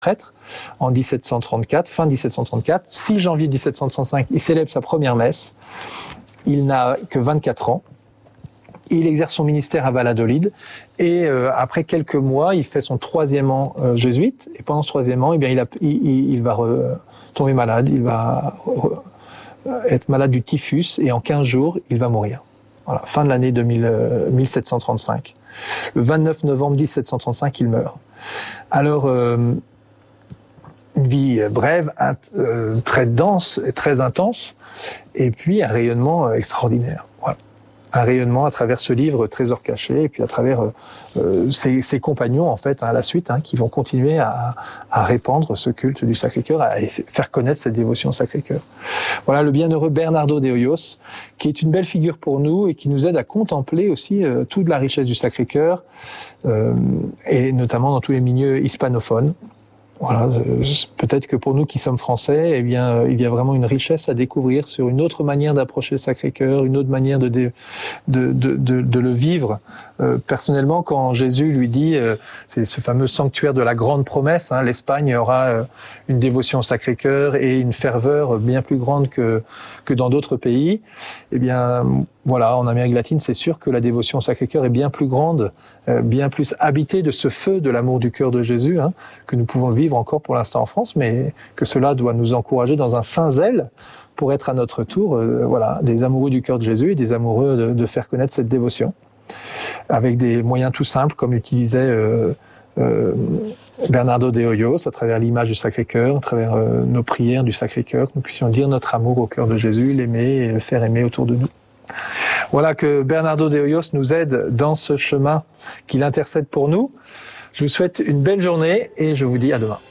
prêtre en 1734, fin 1734. 6 janvier 1735, il célèbre sa première messe. Il n'a que 24 ans. Il exerce son ministère à Valladolid et après quelques mois, il fait son 3e an jésuite. Et pendant ce 3e an, eh bien, il va tomber malade. Il va être malade du typhus et en 15 jours, il va mourir. Voilà, fin de l'année 1735. Le 29 novembre 1735, il meurt. Alors, une vie brève, très dense et très intense, et puis un rayonnement extraordinaire. Voilà. Un rayonnement à travers ce livre Trésor caché, et puis à travers ses compagnons, en fait, à la suite, qui vont continuer à répandre ce culte du Sacré-Cœur, à faire connaître cette dévotion au Sacré-Cœur. Voilà le bienheureux Bernardo de Hoyos, qui est une belle figure pour nous et qui nous aide à contempler aussi toute la richesse du Sacré-Cœur, et notamment dans tous les milieux hispanophones. Voilà, peut-être que pour nous qui sommes français, eh bien, il y a vraiment une richesse à découvrir sur une autre manière d'approcher le Sacré-Cœur, une autre manière de le vivre. Personnellement, quand Jésus lui dit, c'est ce fameux sanctuaire de la grande promesse, l'Espagne aura une dévotion au Sacré-Cœur et une ferveur bien plus grande que dans d'autres pays. Eh bien, voilà, en Amérique latine, c'est sûr que la dévotion au Sacré-Cœur est bien plus grande, bien plus habitée de ce feu de l'amour du cœur de Jésus, que nous pouvons vivre encore pour l'instant en France, mais que cela doit nous encourager dans un saint zèle pour être à notre tour, des amoureux du cœur de Jésus et des amoureux de faire connaître cette dévotion, avec des moyens tout simples, comme utilisait Bernardo de Hoyos, à travers l'image du Sacré-Cœur, à travers nos prières du Sacré-Cœur, que nous puissions dire notre amour au cœur de Jésus, l'aimer et le faire aimer autour de nous. Voilà, que Bernardo de Hoyos nous aide dans ce chemin, qu'il intercède pour nous. Je vous souhaite une belle journée et je vous dis à demain.